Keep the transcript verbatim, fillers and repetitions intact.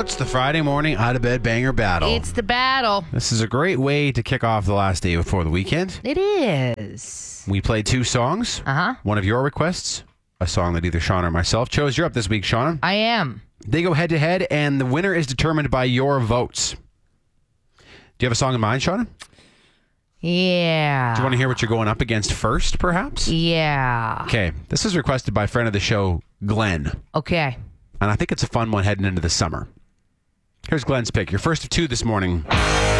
It's the Friday morning out of bed banger battle. It's the battle. This is a great way to kick off the last day before the weekend. It is. We played two songs. Uh-huh. One of your requests, a song that either Sean or myself chose. You're up this week, Sean. I am. They go head to head, and the winner is determined by your votes. Do you have a song in mind, Sean? Yeah. Do you want to hear what you're going up against first, perhaps? Yeah. Okay. This is requested by a friend of the show, Glenn. Okay. And I think it's a fun one heading into the summer. Here's Glenn's pick. Your first of two this morning.